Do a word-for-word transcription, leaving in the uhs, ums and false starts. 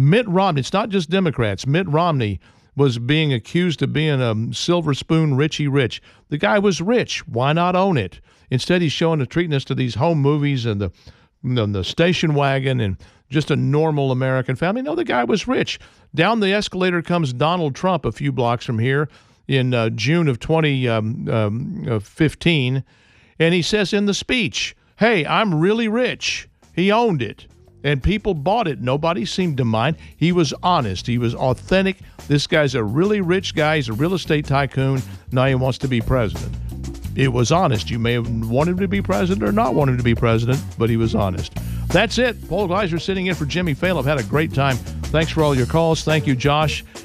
Mitt Romney, it's not just Democrats. Mitt Romney was being accused of being a silver spoon Richie Rich. The guy was rich. Why not own it? Instead, he's showing the treating us to these home movies and the, and the station wagon and just a normal American family. No, the guy was rich. Down the escalator comes Donald Trump a few blocks from here in uh, June of twenty fifteen, and he says in the speech, hey, I'm really rich. He owned it, and people bought it. Nobody seemed to mind. He was honest. He was authentic. This guy's a really rich guy. He's a real estate tycoon. Now he wants to be president. It was honest. You may have wanted him to be president or not want him to be president, but he was honest. That's it. Paul Gleiser sitting in for Jimmy Fail. I've had a great time. Thanks for all your calls. Thank you, Josh.